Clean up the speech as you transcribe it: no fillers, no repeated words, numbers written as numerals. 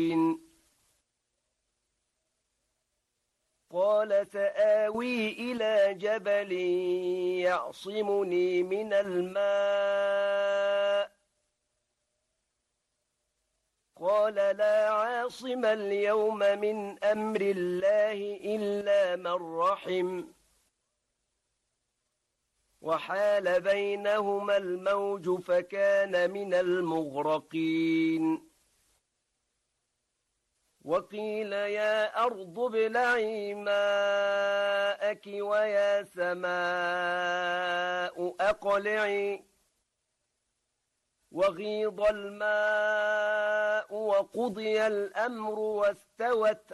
قال سآوي إلى جبل يعصمني من الماء قال لا عاصم اليوم من أمر الله إلا من رحم وحال بينهما الموج فكان من المغرقين وقيل يا أرض ابلعي ماءك ويا سماء أقلعي وغيض الماء وقضي الأمر واستوت